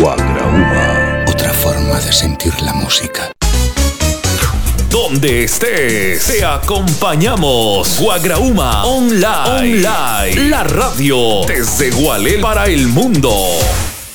Guagrauma, otra forma de sentir la música. Donde estés, te acompañamos. Guagrauma Online. La radio desde Gualel para el mundo.